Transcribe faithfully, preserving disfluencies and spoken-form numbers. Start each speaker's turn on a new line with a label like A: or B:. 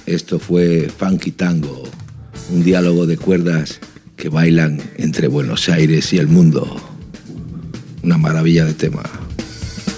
A: Esto fue Funky Tango, un diálogo de cuerdas que bailan entre Buenos Aires y el mundo. Una maravilla de tema.